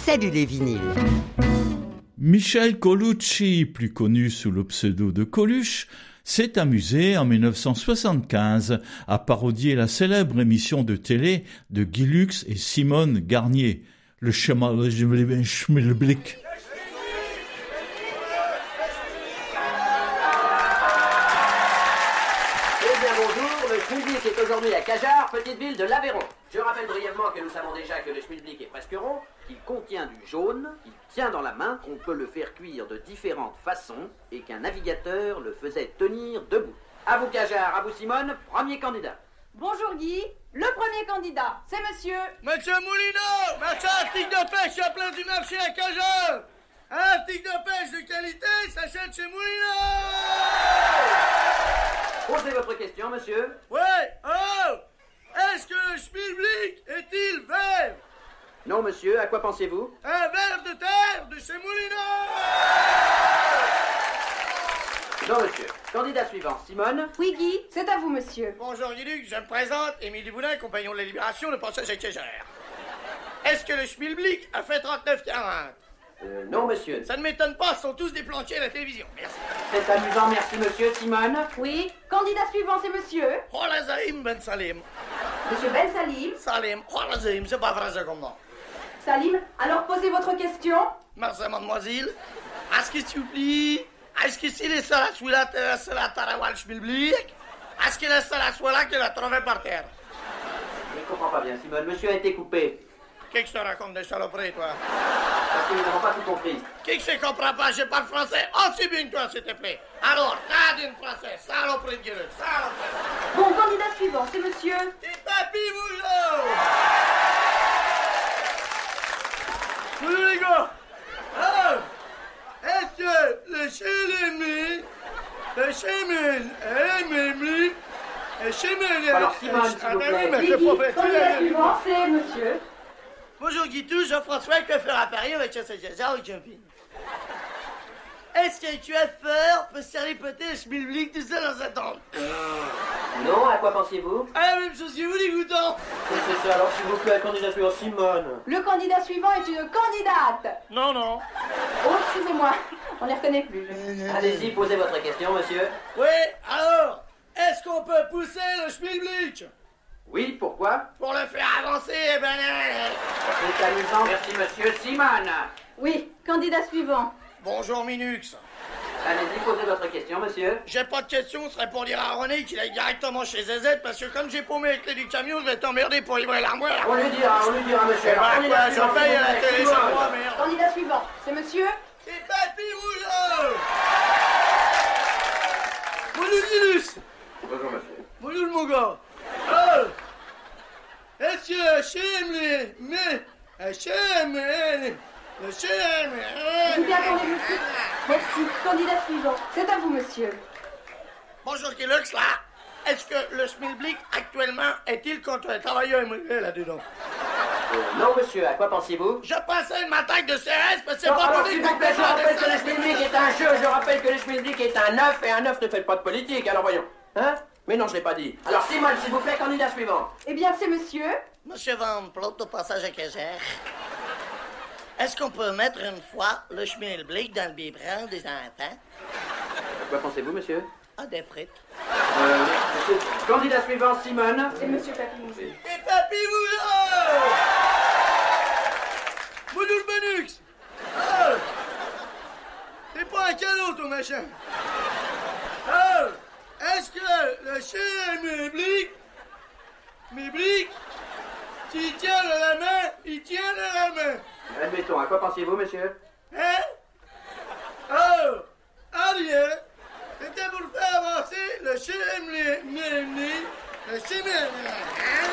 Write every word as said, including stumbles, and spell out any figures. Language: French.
Salut les vinyles. Michel Colucci, plus connu sous le pseudo de Coluche, s'est amusé en mille neuf cent soixante-quinze à parodier la célèbre émission de télé de Guy Lux et Simone Garnier, le Schmilblick. Schmilblick est aujourd'hui à Cajarc, petite ville de l'Aveyron. Je rappelle brièvement que nous savons déjà que le Schmilblick est presque rond, qu'il contient du jaune, qu'il tient dans la main, qu'on peut le faire cuire de différentes façons et qu'un navigateur le faisait tenir debout. À vous Cajarc, à vous Simone, premier candidat. Bonjour Guy, le premier candidat, c'est monsieur... Monsieur Moulineau, marchand article de pêche à place du marché à Cajarc. Un article de pêche de qualité s'achète chez Moulineau. Posez votre question, monsieur. Ouais, oh! Est-ce que le Schmilblick est-il vert? Non, monsieur, à quoi pensez-vous? Un ver de terre de chez Moulineau. Non, monsieur. Candidat suivant, Simone. Oui, Guy, c'est à vous, monsieur. Bonjour, Guy Lux, je me présente, Émile Boudin, compagnon de la Libération, de passage à Cajarc. Est-ce que le Schmilblick a fait trente-neuf quarante? Euh, non, monsieur. Ça ne m'étonne pas, ils sont tous des planchers à la télévision. Merci. C'est amusant, merci, monsieur. Simone. Oui, candidat suivant, c'est monsieur... Kholazaïm Ben Salim. Monsieur Ben Salim. Salim, Kholazaïm, c'est pas français comme nom. Salim, alors posez votre question. Merci, mademoiselle. Est-ce que tu oublies? Est-ce que c'est les seuls à souiller la Tarawal Schmilblick? Est-ce que le seul à souiller là qu'il a trouvé par terre? Je ne comprends pas bien, Simone. Monsieur a été coupé. Qu'est-ce que tu racontes des saloperies, toi? Parce que nous n'avons pas tout compris. Qui que je comprends pas? Je parle français aussi bien que toi, s'il te plaît. Alors, t'as dit français, saloperie de gueule, saloperie. Bon, candidat suivant, c'est monsieur... T'es papy Boulot! Bonjour les gars! Alors, est-ce que le Schmilblick, le Schmilblick, le Schmilblick... Alors, Simone, s'il vous plaît. Oui, Guy, candidat suivant, c'est monsieur... Bonjour Guitou, Jean-François, coiffeur à Paris avec chasse à Cajarc au camping. Est-ce que tu as fort pour servir peut-être le Schmilblick tout seul dans sa tente? Non, à quoi pensez-vous? Ah, la même chose que vous, dégoûtant! C'est ça, alors s'il vous plaît, candidat suivant, Simone. Le candidat suivant est une candidate. Non, non. Oh, excusez-moi, on ne les reconnaît plus. Allez-y, posez votre question, monsieur. Oui, alors, est-ce qu'on peut pousser le Schmilblick? Oui, pourquoi? Pour le faire avancer, eh ben... C'est amusant, merci, monsieur. Simone. Oui, candidat suivant. Bonjour Minux. Allez-y, posez votre question, monsieur. J'ai pas de question, ce serait pour dire à René qu'il aille directement chez Z Z, parce que comme j'ai paumé les clés du camion, je vais t'emmerder pour livrer l'armoire. On lui dira, on lui dira, monsieur. Eh ben, Candidat quoi, je suivant, paye à la s'il vous plaît, télé, Simone. ça moi, merde. Candidat suivant, c'est monsieur... C'est Papy Rougeau. Bonjour Linus. Bonjour, monsieur. Bonjour mon gars. Oh. Est-ce que le Schmilblick, mais... Le Schmilblick, le Schmilblick... Écoutez, attendez, monsieur. Merci, candidat suivant, c'est à vous, monsieur. Bonjour Guilux, là. Est-ce que le Schmilblick, actuellement, est-il contre les travailleurs immigrés là-dedans? Euh, non, monsieur, à quoi pensez-vous? Je pensais à une attaque de C R S, parce que c'est Non, pas alors, pour s'il dire vous plaît, je rappelle que le Schmilblick est un jeu, je rappelle que le Schmilblick est un œuf, et un œuf ne fait pas de politique, alors voyons. Hein? Mais non, je l'ai pas dit. Alors, Simone, s'il vous plaît, candidat suivant. Eh bien, c'est monsieur... Monsieur Van Plot, au passage à Cajarc. Est-ce qu'on peut mettre une fois le Schmilblick dans le biberon des enfants? À quoi pensez-vous, monsieur? Ah, des frites. Euh, monsieur. Candidat suivant, Simone. C'est monsieur Papillon. Et Papy Boulot! Bonjour Benux! Oh! C'est pas un cadeau, ton machin! Oh! Est-ce que le Schmilblick, Schmilblick, s'il tient de la main, il tient de la main? Admettons, à quoi pensiez-vous, monsieur? Hein? Oh! Ah bien! C'était pour faire avancer le Schmilblick, le Schmilblick,